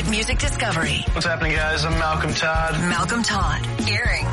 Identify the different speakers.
Speaker 1: Music Discovery.
Speaker 2: What's happening, guys? I'm Malcolm Todd.
Speaker 1: Malcolm Todd. Airing